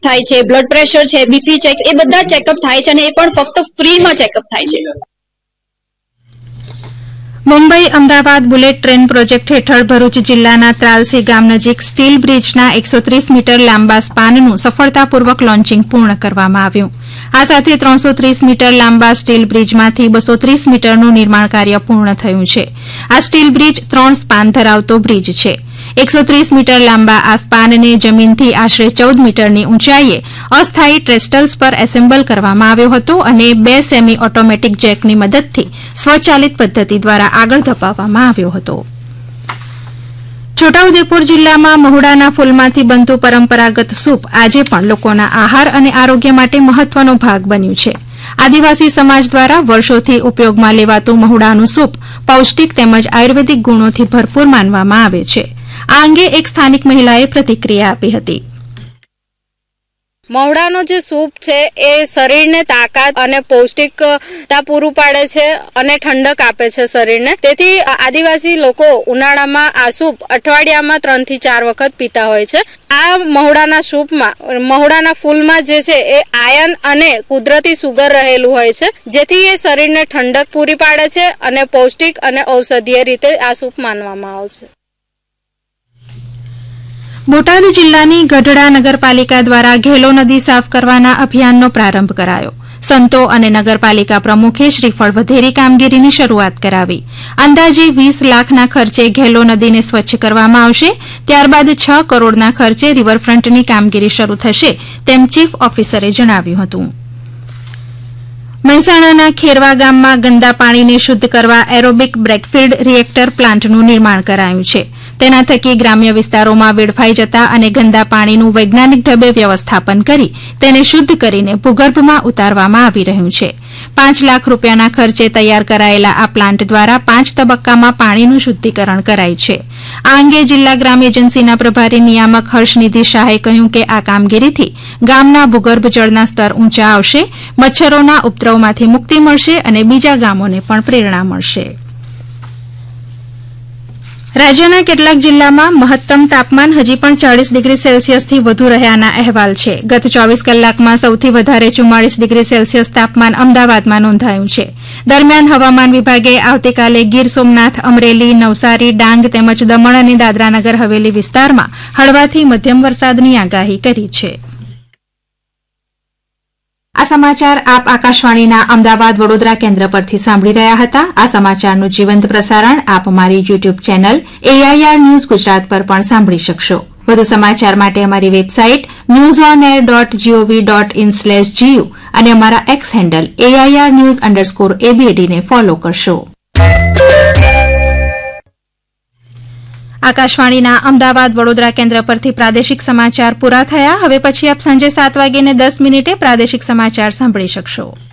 થાય છે, blood pressure છે, બીપી ચેક, એ બધા ચેકઅપ થાય છે અને એ પણ ફક્ત ફ્રીમાં ચેકઅપ થાય છે. Mumbai Ahmedabad bullet train project હેઠળ ભરૂચ જિલ્લાના ત્રાલસી ગામ નજીક સ્ટીલ બ્રિજના 130 મીટર લાંબા સ્પાનનું સફળતાપૂર્વક લોન્ચિંગ પૂર્ણ કરવામાં આવ્યું. આ સાથે 330 મીટર લાંબા સ્ટીલ બ્રિજમાંથી 230 મીટરનું નિર્માણ કાર્ય પૂર્ણ થયું છે. આ સ્ટીલ બ્રિજ 3 સ્પાન ધરાવતો બ્રિજ છે. 130 મીટર લાંબા આ સ્પાનને જમીનથી આશરે 14 મીટરની ઊંચાઈએ અસ્થાયી ટ્રેસ્ટલ્સ પર એસેમ્બલ કરવામાં આવ્યો હતો અને 2 સેમી ઓટોમેટિક જેકની મદદથી સ્વચાલિત પદ્ધતિ દ્વારા આગળ ધપાવવામાં આવ્યો હતો. છોટાઉદેપુર જિલ્લામાં મહુડાના ફૂલમાંથી બનતું પરંપરાગત સૂપ આજે પણ લોકોના આહાર અને આરોગ્ય માટે મહત્વનો ભાગ બન્યું છે. આદિવાસી સમાજ દ્વારા વર્ષોથી ઉપયોગમાં લેવાતું મહુડાનું સૂપ પૌષ્ટિક તેમજ આયુર્વેદિક ગુણોથી ભરપૂર માનવામાં આવે છે. આ અંગે એક સ્થાનિક મહિલાએ પ્રતિક્રિયા આપી હતી. મહુડાનો જે સૂપ છે એ શરીરને તાકાત અને પૌષ્ટિકતા પૂરું પાડે છે અને ઠંડક આપે છે શરીરને. તેથી આદિવાસી લોકો ઉનાળામાં આ સૂપ અઠવાડિયામાં 3 થી 4 વખત પીતા હોય છે. આ મહુડાના સૂપમાં મહુડાના ફૂલમાં જે છે એ આયર્ન અને કુદરતી સુગર રહેલું હોય છે, જેથી એ શરીરને ઠંડક પૂરી પાડે છે અને પૌષ્ટિક અને ઔષધીય રીતે આ સૂપ માનવામાં આવે છે. બોટાદ જિલ્લાની ગઢડા નગરપાલિકા દ્વારા ઘેલો નદી સાફ કરવાના અભિયાનનો પ્રારંભ કરાયો. સંતો અને નગરપાલિકા પ્રમુખે શ્રીફળ વધેરી કામગીરીની શરૂઆત કરાવી. અંદાજે 20 લાખના ખર્ચે ઘેલો નદીને સ્વચ્છ કરવામાં આવશે. ત્યારબાદ 6 કરોડના ખર્ચે રિવરફ્રન્ટની કામગીરી શરૂ થશે, તેમ ચીફ ઓફિસરે જણાવ્યું હતું. મહેસાણાના ખેરવા ગામમાં ગંદા પાણીને શુદ્ધ કરવા એરોબિક બ્રેકફીલ્ડ રિએક્ટર પ્લાન્ટનું નિર્માણ કરાયું છે. તેના થકી ગ્રામ્ય વિસ્તારોમાં વેડફાઈ જતા અને ગંદા પાણીનું વૈજ્ઞાનિક ઢબે વ્યવસ્થાપન કરી તેને શુદ્ધ કરીને ભૂગર્ભમાં ઉતારવામાં આવી રહ્યું છે. 5 લાખ રૂપિયાના ખર્ચે તૈયાર કરાયેલા આ પ્લાન્ટ દ્વારા 5 તબક્કામાં પાણીનું શુદ્ધિકરણ કરાય છે. આ અંગે જિલ્લા ગ્રામ એજન્સીના પ્રભારી નિયામક હર્ષનિધિ શાહે કહ્યું કે આ કામગીરીથી ગામના ભૂગર્ભ જળના સ્તર ઊંચા આવશે, મચ્છરોના ઉપદ્રવમાંથી મુક્તિ મળશે અને બીજા ગામોને પણ પ્રેરણા મળશે. રાજ્યના કેટલાક જિલ્લામાં મહત્તમ તાપમાન હજી પણ 40 ડિગ્રી સેલ્સિયસથી વધુ રહ્યાના અહેવાલ છે. ગત 24 કલાકમાં સૌથી વધારે 44 ડિગ્રી સેલ્સિયસ તાપમાન અમદાવાદમાં નોંધાયું છે. દરમિયાન હવામાન વિભાગે આવતીકાલે ગીર સોમનાથ, અમરેલી, નવસારી, ડાંગ તેમજ દમણ અને દાદરાનગર હવેલી વિસ્તારમાં હળવાથી મધ્યમ વરસાદની આગાહી કરી છે. આ સમાચાર આપ આકાશવાણીના અમદાવાદ વડોદરા કેન્દ્ર પરથી સાંભળી રહ્યા હતા. આ સમાચારનું જીવંત પ્રસારણ આપ અમારી YouTube channel AIR news Gujarat પર પણ સાંભળી શકશો. વધુ સમાચાર માટે અમારી વેબસાઇટ newsonair.gov.in/gu અને અમારા એક્સ હેન્ડલ AIR_news_ABD ને ફોલો કરશો. આકાશવાણીના અમદાવાદ વડોદરા કેન્દ્ર પરથી પ્રાદેશિક સમાચાર પૂરા થયા. હવે પછી આપ સાંજે 7:10 પ્રાદેશિક સમાચાર સાંભળી શકશો.